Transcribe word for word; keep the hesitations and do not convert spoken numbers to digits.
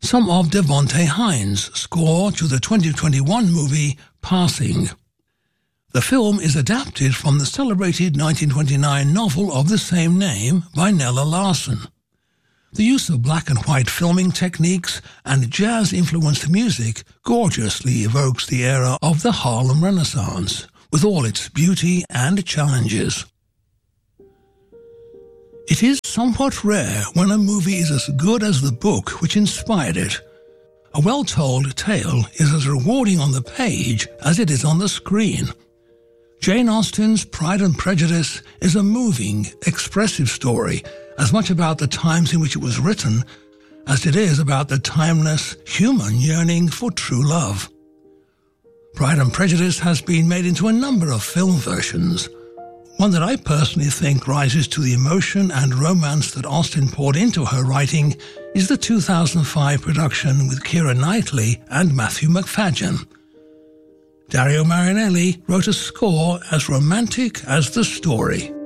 some of Devonte Hines' score to the twenty twenty-one movie Passing. The film is adapted from the celebrated nineteen twenty-nine novel of the same name by Nella Larsen. The use of black and white filming techniques and jazz-influenced music gorgeously evokes the era of the Harlem Renaissance, with all its beauty and challenges. It is somewhat rare when a movie is as good as the book which inspired it. A well-told tale is as rewarding on the page as it is on the screen. Jane Austen's Pride and Prejudice is a moving, expressive story, as much about the times in which it was written as it is about the timeless human yearning for true love. Pride and Prejudice has been made into a number of film versions. One that I personally think rises to the emotion and romance that Austen poured into her writing is the two thousand five production with Keira Knightley and Matthew Macfadyen. Dario Marianelli wrote a score as romantic as the story.